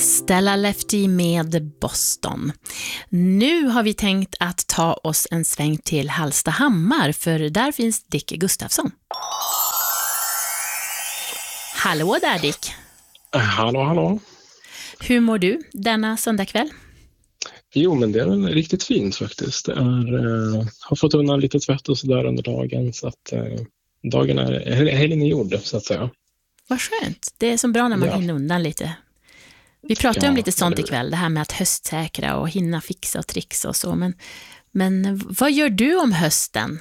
Stella Lefty med Boston. Nu har vi tänkt att ta oss en sväng till Hallstahammar, för där finns Dick Gustafsson. Hallå där, Dick. Hallå. Hur mår du denna söndagkväll? Jo, men det är väl riktigt fint faktiskt. Det har fått undan lite tvätt och sådär under dagen, så att dagen är helgen gjord, så att säga. Vad skönt. Det är så bra när man hinner undan lite. Vi pratar om lite sånt ikväll, det här med att höstsäkra och hinna fixa och trixa och så. Men vad gör du om hösten?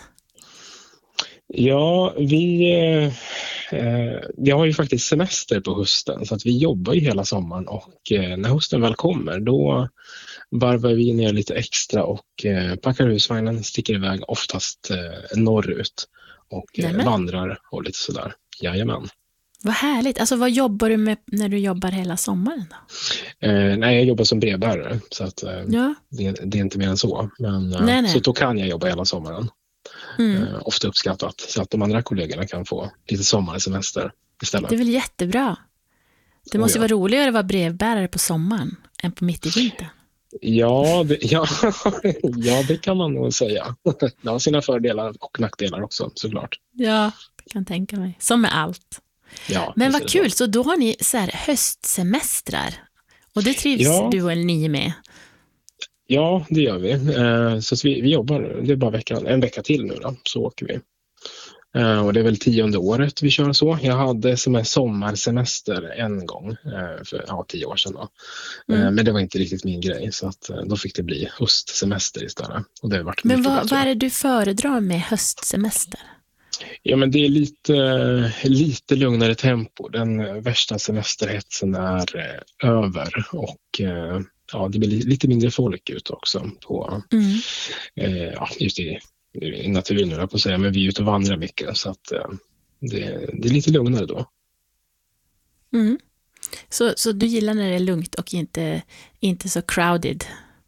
Ja, vi har ju faktiskt semester på hösten, så att vi jobbar ju hela sommaren, och när hösten väl kommer då varvar vi ner lite extra och packar husvagnen, sticker iväg oftast norrut och vandrar och lite sådär. Jajamän. Vad härligt. Alltså, vad jobbar du med när du jobbar hela sommaren då? Nej, jag jobbar som brevbärare, så att det är inte mer än så. Men nej. Så då kan jag jobba hela sommaren. Ofta uppskattat, så att de andra kollegorna kan få lite sommarsemester istället. Det är väl jättebra. Det måste vara roligare att vara brevbärare på sommaren än på mitt i vintern. Ja, det kan man nog säga. Det har sina fördelar och nackdelar också, såklart. Ja, jag kan tänka mig. Som med allt. Ja, men vad kul, så då har ni så här höstsemestrar. Och det trivs du eller ni med? Ja, det gör vi. Så att vi jobbar, det är bara en vecka till nu då, så åker vi. Och det är väl 10:e året vi kör så. Jag hade som en sommarsemester en gång för 10 år sedan då. Men det var inte riktigt min grej, så att då fick det bli höstsemester istället. Och det har varit men vad är det du föredrar med höstsemester? Ja, men det är lite lugnare tempo. Den värsta semesterhetsen är över, och det blir lite mindre folk ut också på just i naturen nu, på att säga, men vi är ute och vandrar mycket, så att det är lite lugnare då. Så du gillar när det är lugnt och inte så crowded?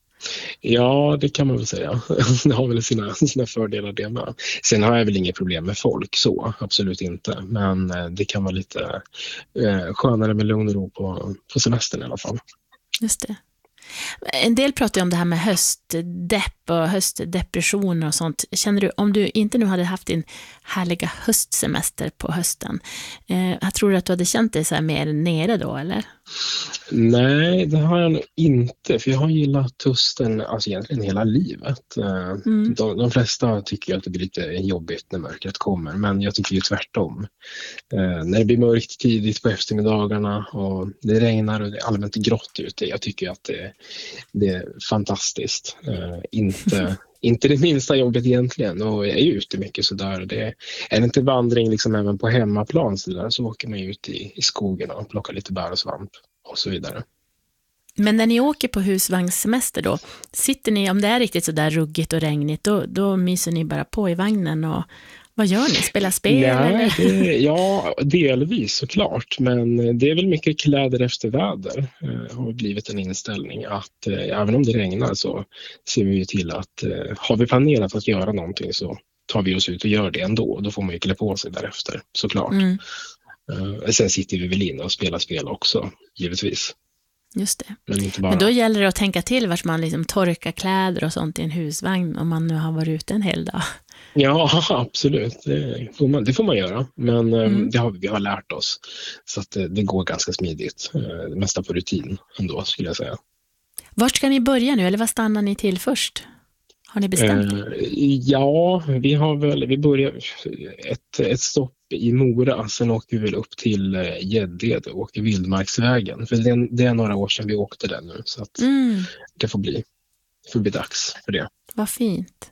Ja, det kan man väl säga. Det har väl sina fördelar det med. Sen har jag väl inget problem med folk, så absolut inte. Men det kan vara lite skönare med lugn och ro på semestern i alla fall. Just det. En del pratar ju om det här med höstdepp och höstdepressioner och sånt. Känner du, om du inte nu hade haft din härliga höstsemester på hösten, jag tror att du hade känt dig så här mer nere då, eller? Nej, det har jag nog inte, för jag har gillat hösten alltså egentligen hela livet. De flesta tycker att det blir lite jobbigt när mörkret kommer, men jag tycker ju tvärtom. När det blir mörkt tidigt på eftermiddagarna och det regnar och det är allmänt grått ute, jag tycker att det är fantastiskt. Inte det minsta jobbet egentligen, och jag är ute mycket sådär. Det är inte vandring liksom även på hemmaplan så åker man ut i skogen och plockar lite bär och svamp och så vidare. Men när ni åker på husvagnssemester då, sitter ni, om det är riktigt så där ruggigt och regnigt, då myser ni bara på i vagnen, och vad gör ni? Spelar spel? Nej, ja, delvis såklart, men det är väl mycket kläder efter väder. Har blivit en inställning att även om det regnar så ser vi ju till att har vi planerat att göra någonting så tar vi oss ut och gör det ändå. Då får man ju klä på sig därefter, såklart. Sen sitter vi väl inne och spelar spel också, givetvis. Just det. Men då gäller det att tänka till vart man liksom torkar kläder och sånt i en husvagn om man nu har varit ute en hel dag. Ja, absolut. Det får man göra. Men vi har lärt oss. Så att det går ganska smidigt. Det mesta på rutin ändå, skulle jag säga. Vart ska ni börja nu? Eller vad stannar ni till först? Har ni bestämt? Ja, vi börjar ett stopp i Mora. Sen åker vi väl upp till Gäddede och åker Vildmarksvägen. För det är några år sedan vi åkte där nu. Så att det får bli dags för det. Vad fint.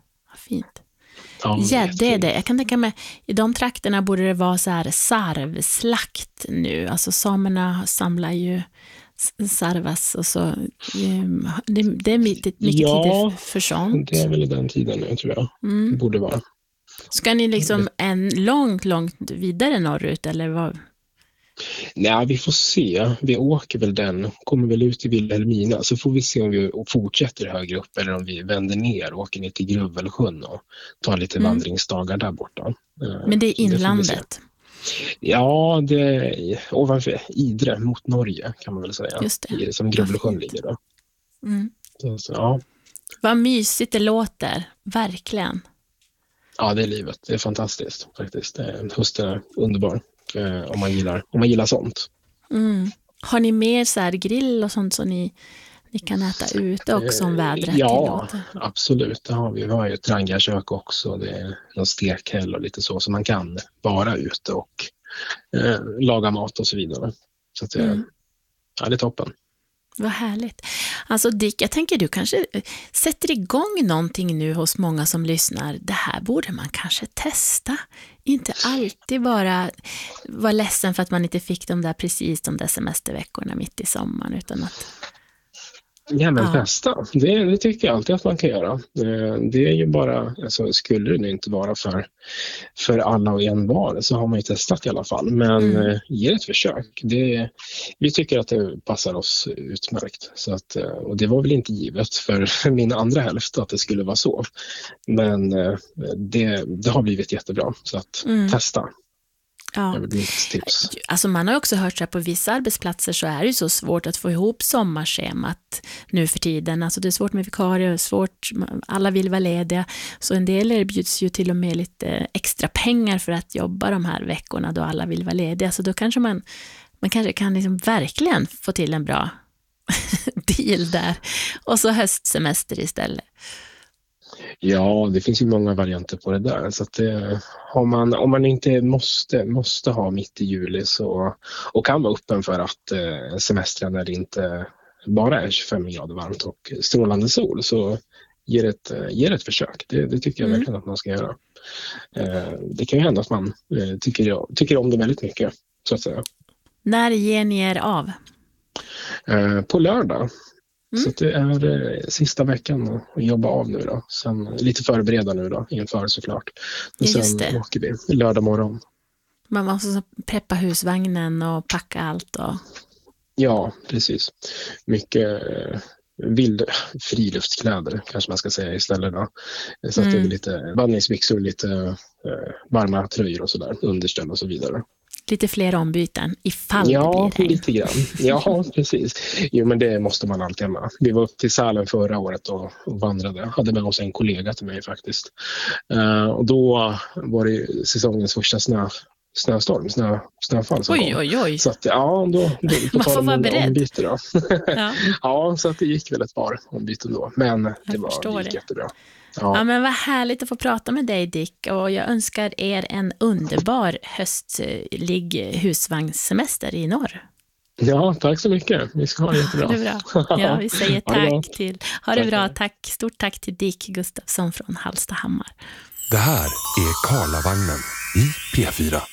Ja, Gäddede, jag kan tänka mig, i de trakterna borde det vara så här sarvslakt nu. Alltså samerna samlar ju sarvas och så. Det är mycket tid för sånt. Det är väl i den tiden nu, tror jag. Det borde vara. Ska ni liksom långt vidare norrut, eller vad? Nej, vi får se. Vi åker väl kommer väl ut till Vilhelmina, så får vi se om vi fortsätter högre upp eller om vi vänder ner och åker ner till Gruvelsjön och tar lite vandringsdagar där borta. Men det är inlandet. Ja, det är ovanför Idre mot Norge kan man väl säga. Just det. Som Grövelsjön ligger då. Mm. Så, ja. Vad mysigt det låter, verkligen. Ja, det är livet. Det är fantastiskt faktiskt. Hösten är underbar om man gillar sånt. Mm. Har ni mer så här grill och sånt så ni kan äta ute också om vädret tillåter? Ja, absolut. Det har vi. Vi har ju ett rangarkök också. Det är någon stekhäll och lite så man kan vara ute och laga mat och så vidare. Så att det är toppen. Vad härligt. Alltså Dick, jag tänker du kanske sätter igång någonting nu hos många som lyssnar. Det här borde man kanske testa. Inte alltid bara vara ledsen för att man inte fick de där semesterveckorna mitt i sommaren, utan att... Ja, men testa. Det tycker jag alltid att man kan göra. Det är ju bara, alltså, skulle det inte vara för alla och en var, så har man ju testat i alla fall. Men ge ett försök. Vi tycker att det passar oss utmärkt. Så att, och det var väl inte givet för min andra hälft att det skulle vara så. Men det har blivit jättebra. Så att testa. Ja. Det är mitt tips. Alltså man har också hört att på vissa arbetsplatser så är det ju så svårt att få ihop sommarschemat nu för tiden. Alltså det är svårt med vikarier, svårt, alla vill vara lediga. Så en del erbjuds ju till och med lite extra pengar för att jobba de här veckorna då alla vill vara lediga. Så då kanske man kanske kan liksom verkligen få till en bra deal där. Och så höstsemester istället. Ja, det finns ju många varianter på det där. Så att om man inte måste ha mitt i juli och kan vara öppen för att semestern när det inte bara är 25 grader varmt och strålande sol, så ger ett försök. Det tycker jag verkligen att man ska göra. Det kan ju hända att man tycker om det väldigt mycket, så att säga. När ger ni er av? På lördag. Så det är sista veckan att jobba av nu då. Sen lite förbereda nu då, inför såklart. Och sen åker vi lördag morgon. Man måste preppa husvagnen och packa allt och... Ja, precis. Mycket friluftskläder kanske man ska säga istället då. Så att det är lite vandringsbyxor, lite varma tröjor och sådär, underställ och så vidare. Lite fler ombyten ifall det blir regn. Ja, lite grann. Ja, precis. Jo, men det måste man alltid ha med. Vi var upp till Sälen förra året och vandrade. Hade med oss en kollega till mig faktiskt. Och då var det säsongens första snöfall som kom. Oj. Så att, ja, då man får vara beredd. Då. Ja. Ja, så att det gick väl ett par ombyten då. Men det gick jättebra. Ja, men vad härligt att få prata med dig, Dick, och jag önskar er en underbar höstlig husvagnssemester i norr. Ja, tack så mycket. Vi ska ha det jättebra. Ha det bra. Ja, vi säger tack till. Ha det bra. Stort tack till Dick Gustafsson från Hallstahammar. Det här är Karlavagnen i P4.